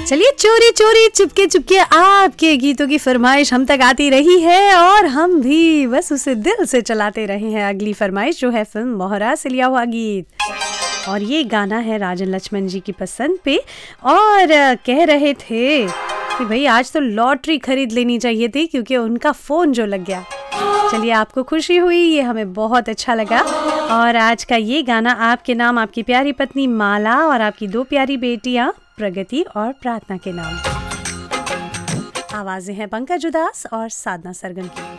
चलिए, चोरी चोरी चुपके चुपके आपके गीतों की फरमाइश हम तक आती रही है और हम भी बस उसे दिल से चलाते रहे हैं। अगली फरमाइश जो है फिल्म मोहरा से लिया हुआ गीत, और ये गाना है राजन लक्ष्मण जी की पसंद पे। और कह रहे थे कि भाई आज तो लॉटरी खरीद लेनी चाहिए थी क्योंकि उनका फ़ोन जो लग गया। चलिए, आपको खुशी हुई, ये हमें बहुत अच्छा लगा। और आज का ये गाना आपके नाम, आपकी प्यारी पत्नी माला और आपकी 2 प्यारी बेटियां प्रगति और प्रार्थना के नाम। आवाजें हैं पंकज उदास और साधना सरगम की।